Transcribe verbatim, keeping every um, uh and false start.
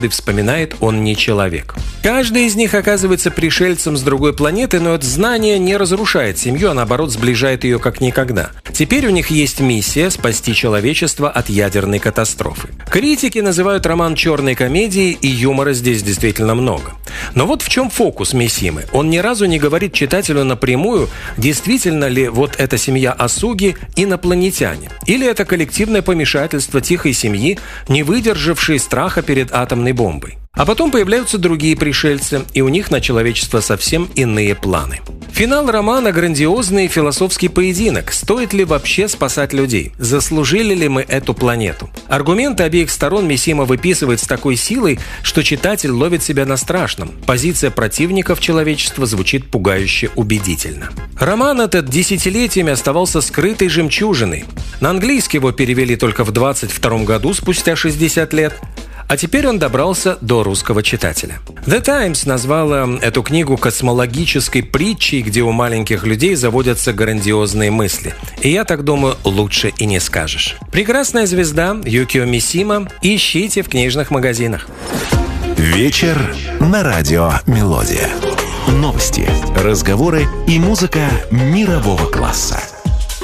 вспоминает, он не человек. Каждый из них оказывается пришельцем с другой планеты, но это знание не разрушает семью, а наоборот сближает ее как никогда. Теперь у них есть миссия спасти человечество от ядерной катастрофы. Критики называют роман черной комедией, и юмора здесь действительно много. Но вот в чем фокус Мисимы. Он ни разу не говорит читателю напрямую, действительно ли вот эта семья Асуги инопланетяне, или это коллективное помешательство тихой семьи, не выдержавшей страха перед атомной бомбой. А потом появляются другие пришельцы, и у них на человечество совсем иные планы. Финал романа – грандиозный философский поединок. Стоит ли вообще спасать людей? Заслужили ли мы эту планету? Аргументы обеих сторон Мисима выписывает с такой силой, что читатель ловит себя на страшном. Позиция противников человечества звучит пугающе убедительно. Роман этот десятилетиями оставался скрытой жемчужиной. На английский его перевели только в двадцать втором году, спустя шестьдесят лет. А теперь он добрался до русского читателя. The Times назвала эту книгу космологической притчей, где у маленьких людей заводятся грандиозные мысли. И я так думаю, лучше и не скажешь. Прекрасная звезда Юкио Мисима ищите в книжных магазинах. Вечер на радио «Мелодия». Новости, разговоры и музыка мирового класса.